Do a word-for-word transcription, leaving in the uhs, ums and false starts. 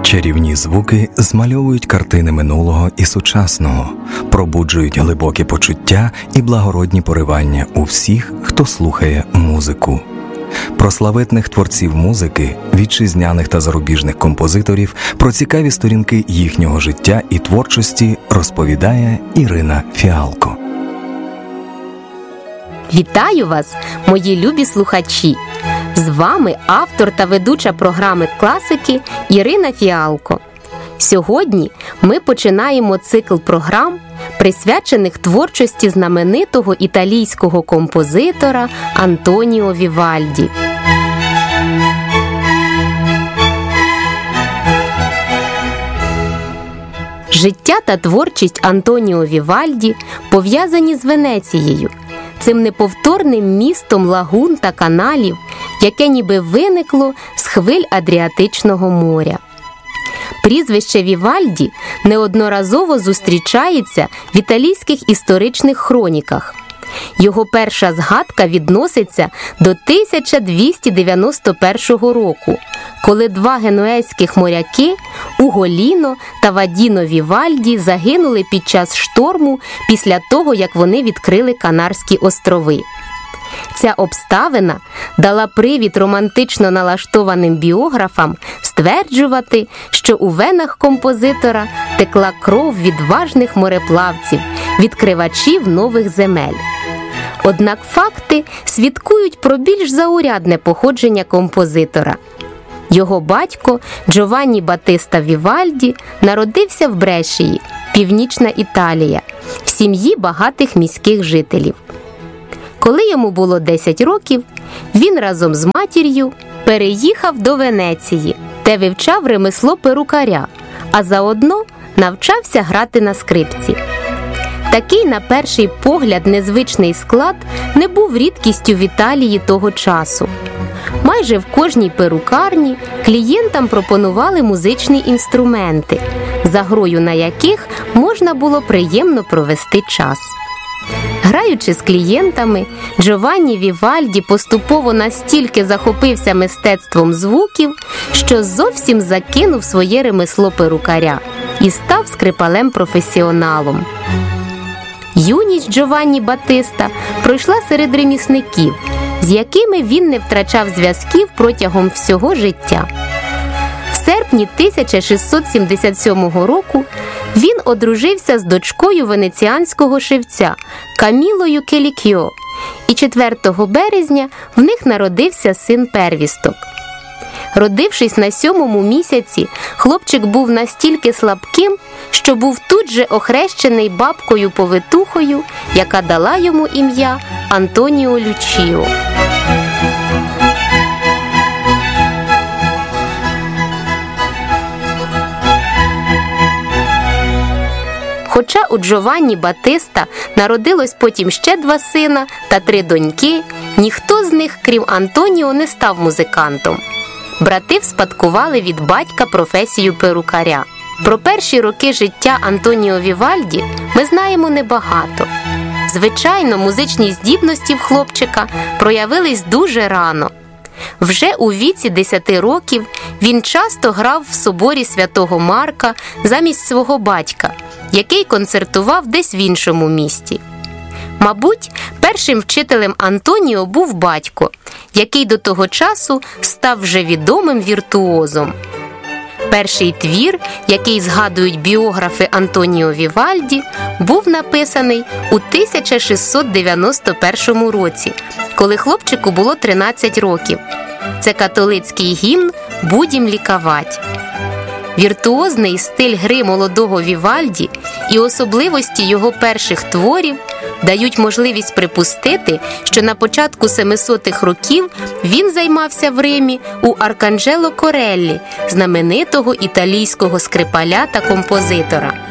Чарівні звуки змальовують картини минулого і сучасного, пробуджують глибокі почуття і благородні поривання у всіх, хто слухає музику. Про славетних творців музики, вітчизняних та зарубіжних композиторів, про цікаві сторінки їхнього життя і творчості розповідає Ірина Фіалко. Вітаю вас, мої любі слухачі! З вами автор та ведуча програми класики Ірина Фіалко. Сьогодні ми починаємо цикл програм, присвячених творчості знаменитого італійського композитора Антоніо Вівальді. Життя та творчість Антоніо Вівальді пов'язані з Венецією, цим неповторним містом лагун та каналів, яке ніби виникло з хвиль Адріатичного моря. Прізвище Вівальді неодноразово зустрічається в італійських історичних хроніках. Його перша згадка відноситься до тисяча двісті дев'яносто першого року, коли два генуезьких моряки Уголіно та Вадіно Вівальді загинули під час шторму після того, як вони відкрили Канарські острови. Ця обставина дала привід романтично налаштованим біографам стверджувати, що у венах композитора текла кров відважних мореплавців, відкривачів нових земель. Однак факти свідкують про більш заурядне походження композитора. Його батько Джованні Батиста Вівальді народився в Брешії, Північна Італія, в сім'ї багатих міських жителів. Коли йому було десять років, він разом з матір'ю переїхав до Венеції, де вивчав ремесло перукаря, а заодно навчався грати на скрипці. Такий, на перший погляд, незвичний склад не був рідкістю в Італії того часу. Майже в кожній перукарні клієнтам пропонували музичні інструменти, за грою на яких можна було приємно провести час. Граючи з клієнтами, Джованні Вівальді поступово настільки захопився мистецтвом звуків, що зовсім закинув своє ремесло перукаря і став скрипалем-професіоналом. Юність Джованні Батиста пройшла серед ремісників, з якими він не втрачав зв'язків протягом всього життя. В серпні тисяча шістсот сімдесят сьомого року він одружився з дочкою венеціанського шевця Камілою Келікьо, і четвертого березня в них народився син-первісток. Родившись на сьомому місяці, хлопчик був настільки слабким, що був тут же охрещений бабкою-повитухою, яка дала йому ім'я Антоніо Лючіо. Хоча у Джованні Батиста народилось потім ще два сина та три доньки, ніхто з них, крім Антоніо, не став музикантом. Брати вспадкували від батька професію перукаря. Про перші роки життя Антоніо Вівальді ми знаємо небагато. Звичайно, музичні здібності в хлопчика проявились дуже рано. Вже у віці десяти років він часто грав в соборі Святого Марка замість свого батька, який концертував десь в іншому місті. Мабуть, першим вчителем Антоніо був батько, який до того часу став вже відомим віртуозом. Перший твір, який згадують біографи Антоніо Вівальді, був написаний у тисяча шістсот дев'яносто першому році, коли хлопчику було тринадцять років. Це католицький гімн «Будім лікавать». Віртуозний стиль гри молодого Вівальді і особливості його перших творів дають можливість припустити, що на початку семисотих років він займався в Римі у Арканджело Кореллі, знаменитого італійського скрипаля та композитора.